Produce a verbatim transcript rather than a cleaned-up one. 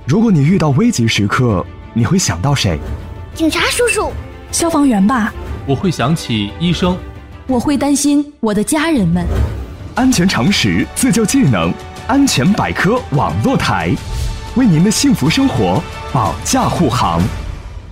如果你遇到危急时刻，你会想到谁？ 警察叔叔， 消防员吧。 我会想起医生。 我会担心我的家人们。 安全常识，自救技能，安全百科网络台，为您的幸福生活保驾护航。